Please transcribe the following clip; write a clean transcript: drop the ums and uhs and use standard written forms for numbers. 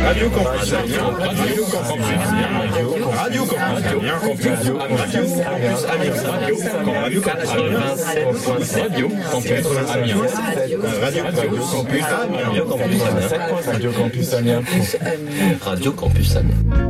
Radio Campus Amiens. Radio Campus Amiens. Radio Campus Amiens. Radio Campus Amiens. Radio Campus Amiens. Radio Campus Amiens. Radio Campus Amiens.